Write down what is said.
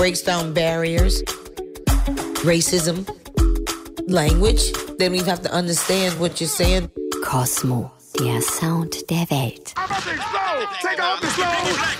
breaks down barriers, racism, language. Then we have to understand what you're saying. Cosmo, der Sound der Welt. I'm up and slow. Take off the slow.